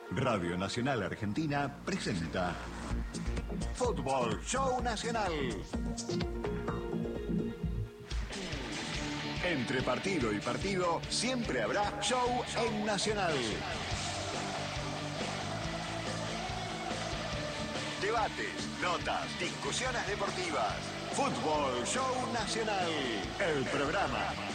Radio Nacional Argentina presenta Fútbol Show Nacional. Entre partido y partido siempre habrá show en Nacional. Debates, notas, discusiones deportivas. Fútbol Show Nacional. El programa